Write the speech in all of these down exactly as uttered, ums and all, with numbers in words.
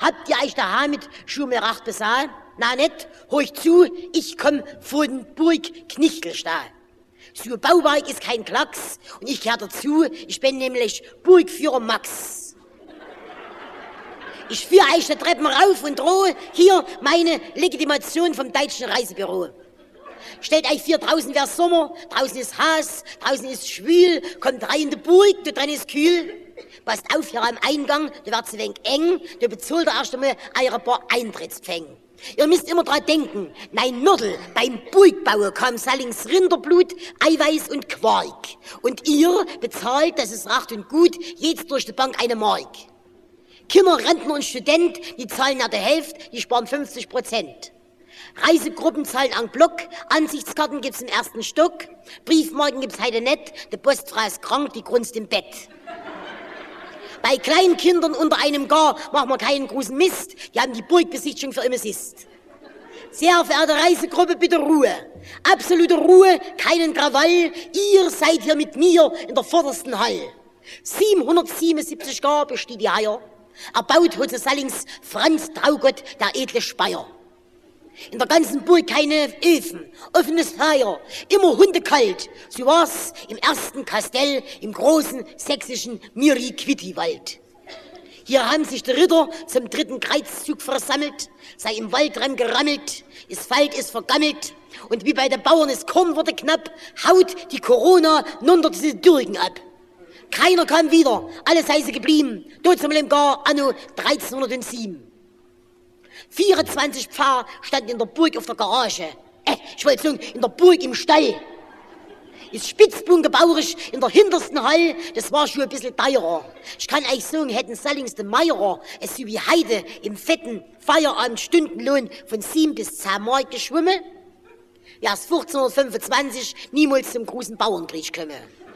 Habt ihr euch daheim mit Schuhmeracht besahen? Na nicht, horch zu, ich komm von Burg Knichtelstahl. So Bauwerk ist kein Klacks und ich gehör dazu, ich bin nämlich Burgführer Max. Ich führe euch die Treppen rauf und drohe hier meine Legitimation vom Deutschen Reisebüro. Stellt euch vor, draußen wär's Sommer, draußen ist heiß, draußen ist schwül, kommt rein in die Burg, da drin ist kühl. Passt auf, hier am Eingang, da wird's ein wenig eng, da bezahlt ihr erst einmal eure paar Eintrittspfänge. Ihr müsst immer dran denken, nein Nördel, beim Burgbau kam Sallings Rinderblut, Eiweiß und Quark. Und ihr bezahlt, das ist recht und gut, jetzt durch die Bank eine Mark. Kinder, Rentner und Student, die zahlen ja die Hälfte, die sparen fünfzig Prozent. Reisegruppen zahlen en Block, Ansichtskarten gibt's im ersten Stock, Briefmarken gibt's heute nicht, die Postfrau ist krank, die grunzt im Bett. Bei kleinen Kindern unter einem Gar machen wir keinen großen Mist, die haben die Burgbesichtigung für immer ist. Sehr verehrte Reisegruppe, bitte Ruhe. Absolute Ruhe, keinen Krawall, ihr seid hier mit mir in der vordersten Hall. siebenhundertsiebenundsiebzig Gar besteht die Heier, erbaut hat Sallings Franz Traugott, der edle Speier. In der ganzen Burg keine Öfen, offenes Feuer, immer hundekalt. So war's im ersten Kastell im großen sächsischen Miri-Quitti-Wald. Hier haben sich die Ritter zum dritten Kreuzzug versammelt, sei im Waldrand gerammelt, das Feld ist vergammelt und wie bei den Bauern das Korn wurde knapp, haut die Corona nunter diese Dürgen ab. Keiner kam wieder, alles sei sie geblieben, dort zum Gar anno dreizehnhundertsieben. vierundzwanzig Pfarrer standen in der Burg auf der Garage. Äh, ich wollte sagen, in der Burg im Stall. Ist spitzbogengebauerisch in der hintersten Hall, das war schon ein bisschen teurer. Ich kann euch sagen, hätten Sallings de Meierer es so wie Heide im fetten Feierabend Stundenlohn von sieben bis zehn Mark geschwommen, wär's vierzehnhundertfünfundzwanzig niemals zum großen Bauernkrieg gekommen.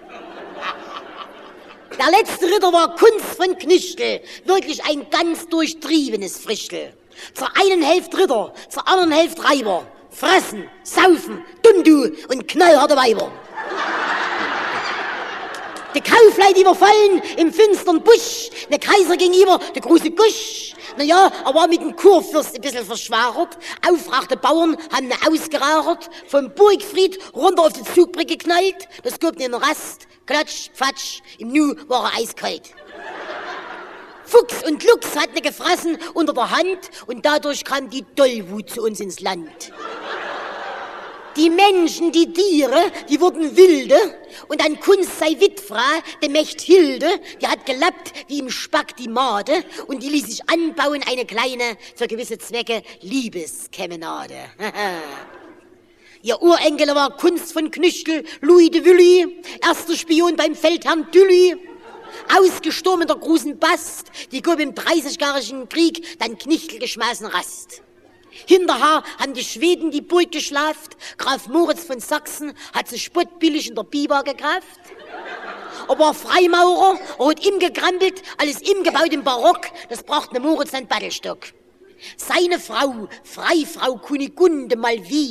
Der letzte Ritter war Kunz von Knichtel, wirklich ein ganz durchtriebenes Frischtel. Zur einen Hälfte Ritter, zur anderen Hälfte Reiber. Fressen, saufen, Dundu und knallharte Weiber. Die Kaufleute überfallen im finstern Busch, der Kaiser gegenüber, der große Gusch. Naja, er war mit dem Kurfürst ein bisschen verschwärert. Aufrachte Bauern haben ihn ausgerauert, vom Burgfried runter auf die Zugbrücke geknallt. Das gab den Rast, klatsch, fatsch, im Nu war er eiskalt. Fuchs und Luchs hatten gefressen unter der Hand und dadurch kam die Tollwut zu uns ins Land. Die Menschen, die Tiere, die wurden wilde und an Kunst sei Witfra, der Mächt Hilde, die hat gelappt wie im Spack die Made und die ließ sich anbauen eine kleine, für gewisse Zwecke, Liebeskemenade. Ihr Urenkel war Kunst von Knichtel, Louis de Willy, erster Spion beim Feldherrn Dully. Ausgestorben in der großen Bast, die gab im dreißigjährigen Krieg dann Knichtel geschmissen Rast. Hinterher haben die Schweden die Burg geschlaft, Graf Moritz von Sachsen hat sich spottbillig in der Biber gekauft. Er war Freimaurer, er hat ihm gekrampelt, alles ihm gebaut im Barock, das brachte Moritz einen Battelstock. Seine Frau, Freifrau Kunigunde Malvin,